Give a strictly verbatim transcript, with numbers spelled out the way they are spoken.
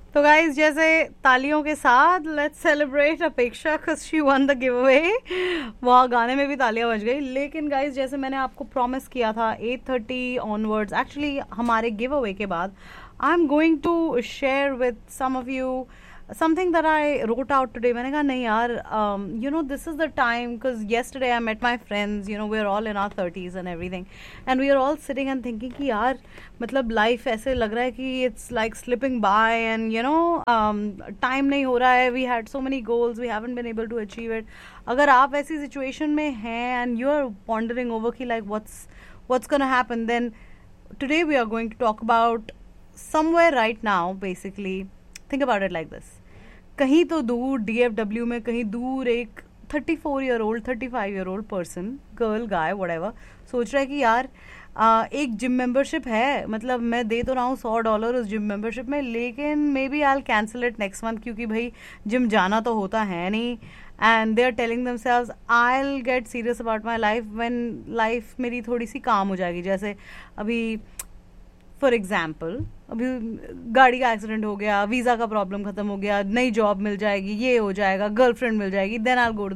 तो गाइज जैसे तालियों के साथ लेट्स सेलिब्रेट अपेक्षा because she one the give away. वहाँ गाने में भी तालियां बज गई। लेकिन गाइज जैसे मैंने आपको प्रॉमिस किया था एट थर्टी ऑनवर्ड्स, एक्चुअली हमारे गिव अवे के बाद I am going to share with some of you something that I wrote out today. मैंने कहा नहीं यार, you know this is the time because yesterday I met my friends, you know we are all in our thirties and everything and we are all sitting and thinking कि यार मतलब life ऐसे लग रहा है कि it's like slipping bye and you know time नहीं हो रहा है। We had so many goals, we haven't been able to achieve it. अगर आप ऐसी सिचुएशन में हैं and you are pondering over कि like what's what's gonna happen, then today we are going to talk about somewhere right now. Basically think about it like this, कहीं तो दूर D F W में कहीं दूर एक thirty four year old thirty five year old person, girl guy what सोच रहा है कि यार आ, एक जिम मेंबरशिप है, मतलब मैं दे तो रहा हूँ सौ डॉलर उस जिम मेंबरशिप में, लेकिन may B I cancel it next month क्योंकि भाई जिम जाना तो होता है नहीं। And they are telling themselves I will get serious about my life when life मेरी थोड़ी सी काम हो जाएगी। जैसे अभी फॉर एग्जाम्पल अभी गाड़ी का एक्सीडेंट हो गया, वीज़ा का प्रॉब्लम खत्म हो गया, नई जॉब मिल जाएगी, ये हो जाएगा, गर्लफ्रेंड मिल जाएगी, then I will go to